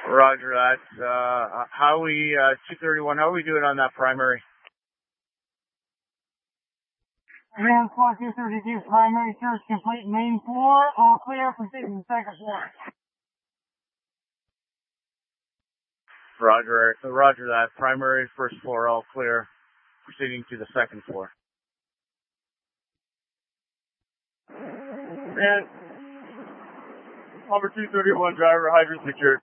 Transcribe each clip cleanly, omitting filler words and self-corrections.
Roger that. How we 231? How are we doing on that primary? Command Squad 232, primary search complete, main floor, all clear, proceeding to second floor. Roger that. Primary, first floor, all clear. Proceeding to the second floor. And number 231, driver, hydrant secured.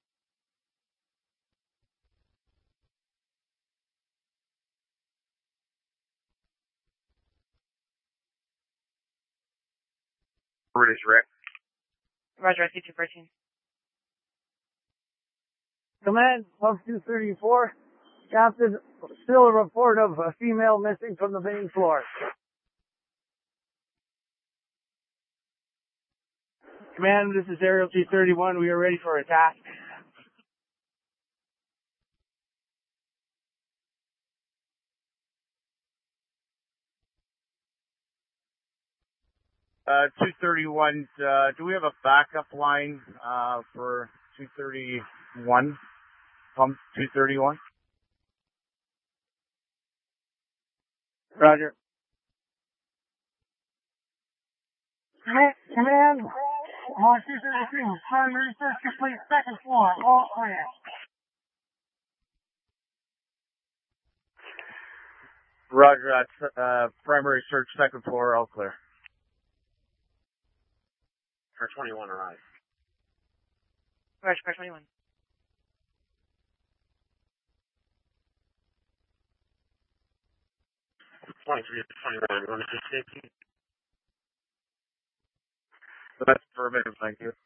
British Rick. Roger, SC-214. Command, Pub 234, Captain, still a report of a female missing from the main floor. Command, this is Aerial 231. We are ready for attack. Uh, 231, do we have a backup line, for 231? Pump 231? Roger. Command, 232, primary search complete, second floor, all clear. Roger that. Primary search, second floor, all clear. Car 21 arrived. Roger, car 21. That's affirmative, thank you.